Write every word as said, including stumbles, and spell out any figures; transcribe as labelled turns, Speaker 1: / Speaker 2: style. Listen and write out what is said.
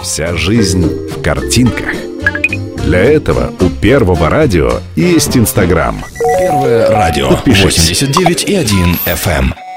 Speaker 1: Вся жизнь в картинках. Для этого у Первого радио есть Инстаграм.
Speaker 2: Первое радио.
Speaker 1: Подпишись.
Speaker 2: восемьдесят девять и один эф эм.